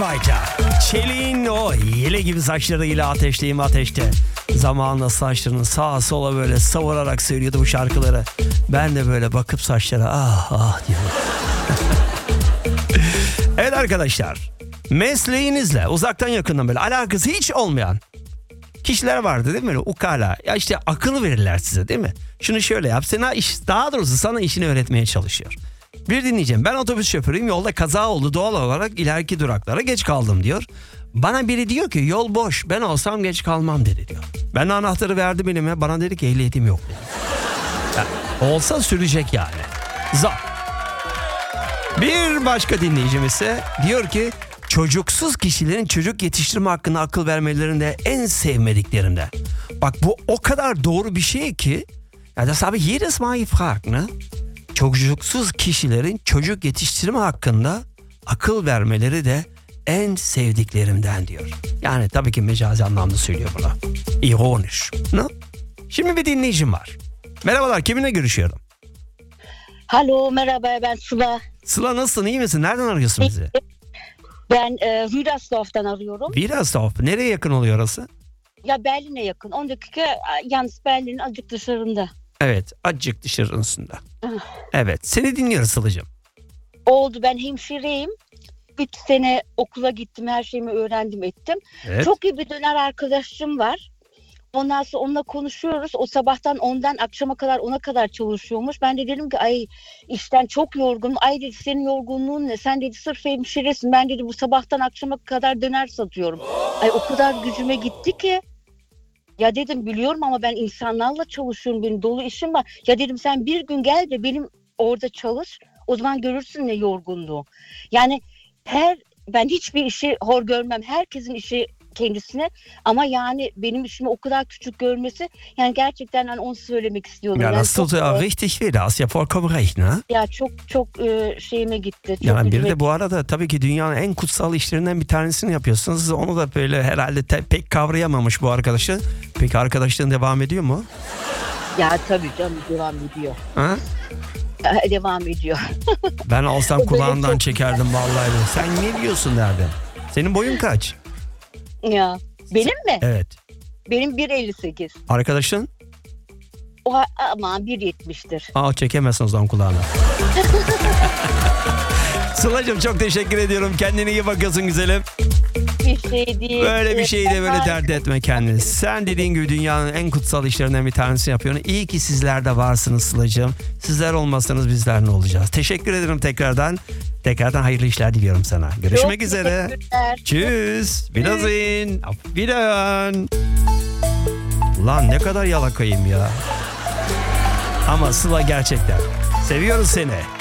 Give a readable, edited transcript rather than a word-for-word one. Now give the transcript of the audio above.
Bayca. Çelik'in o yele gibi saçlarıyla ateşteyim ateşte. Zamanla saçlarını sağa sola böyle savurarak söylüyordu bu şarkıları. Ben de böyle bakıp saçlara ah ah diyorum. Evet arkadaşlar. Mesleğinizle uzaktan yakından böyle alakası hiç olmayan kişiler vardı değil mi? Böyle ukala. Ya işte akıl verirler size değil mi? Şunu şöyle yap. Daha doğrusu sana işini öğretmeye çalışıyor. Bir dinleyeceğim. Ben otobüs şoförüyüm. Yolda kaza oldu. Doğal olarak ileriki duraklara geç kaldım diyor. Bana biri diyor ki yol boş. Ben olsam geç kalmam dedi diyor. Ben anahtarı verdim elime. Bana dedi ki ehliyetim yok dedi. Ya, olsa sürecek yani. Zor. Bir başka dinleyicim ise diyor ki çocuksuz kişilerin çocuk yetiştirme hakkında akıl vermelerinde en sevmediklerimden. Bak bu o kadar doğru bir şey ki. Ya das habe ich jedes Mal gefragt, ne? Çocuksuz kişilerin çocuk yetiştirme hakkında akıl vermeleri de en sevdiklerimden diyor. Yani tabii ki mecazi anlamda söylüyor bunu. İroniş. Ne? Şimdi bir dinleyicim var. Merhabalar, kiminle görüşüyorum? Alo, merhaba, ben Sıla. Sıla nasılsın, iyi misin? Nereden arıyorsun bizi? Ben Wiedersdorf'tan arıyorum. Wiedersdorf. Nereye yakın oluyor orası? Ya Berlin'e yakın. 10 dakika yalnız Berlin'in azıcık dışarında. Evet, azıcık dışarısında. Evet, seni dinliyoruz Sıla'cığım. Oldu, ben hemşireyim. 3 sene okula gittim, her şeyimi öğrendim ettim. Evet. Çok iyi bir döner arkadaşım var. Ondan sonra onunla konuşuyoruz. O sabahtan 10'dan akşama kadar 10'a kadar çalışıyormuş. Ben de dedim ki ay işten çok yorgunum. Ay dedi senin yorgunluğun ne? Sen dedi sırf hemşiresin. Ben dedi bu sabahtan akşama kadar döner satıyorum. Ay o kadar gücüme gitti ki. Ya dedim biliyorum ama ben insanlarla çalışıyorum. Benim dolu işim var. Ya dedim sen bir gün gel de benim orada çalış. O zaman görürsün ne yorgunluğu. Yani ben hiçbir işi hor görmem. Herkesin işi kendisine ama yani benim işimi o kadar küçük görmesi yani gerçekten hani onu söylemek istiyordum. Ja, yani das tut ja richtig weh. Da hast ja vollkommen recht, ne? Ya çok şeyime gitti. Çok Yani bir de bu arada tabii ki dünyanın en kutsal işlerinden bir tanesini yapıyorsunuz. Onu da böyle herhalde pek kavrayamamış bu arkadaşı. Peki arkadaşlığın devam ediyor mu? Ya tabii canım devam ediyor. Ha? Devam ediyor. Ben alsam O böyle kulağından çok çekerdim vallahi. Sen ne diyorsun derdim. Senin boyun kaç? Ya benim mi? Evet. Benim 1.58. Arkadaşın? O aman 1.70'tir. Aa çekemezsin o zaman kulağına. Sıla'cığım çok teşekkür ediyorum. Kendine iyi bakıyorsun güzelim. Bir şey değil. Böyle bir şeyi de böyle dert etme kendini. Sen dediğin gibi dünyanın en kutsal işlerinden bir tanesini yapıyorsun. İyi ki sizler de varsınız Sıla'cığım. Sizler olmasanız bizler ne olacağız? Teşekkür ederim tekrardan. Tekrardan hayırlı işler diliyorum sana. Görüşmek üzere. Tschüss. Wiedersehen. Auf Wiederhören. Lan ne kadar yalakayım ya. Ama Sıla gerçekten. Seviyoruz seni.